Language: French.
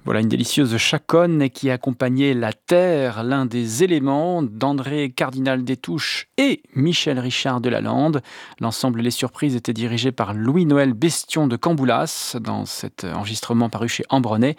Voilà une délicieuse chaconne qui accompagnait la terre, l'un des éléments d'André Cardinal Destouches et Michel Richard de Lalande. L'ensemble Les Surprises était dirigé par Louis-Noël Bestion de Camboulas dans cet enregistrement paru chez Ambronay.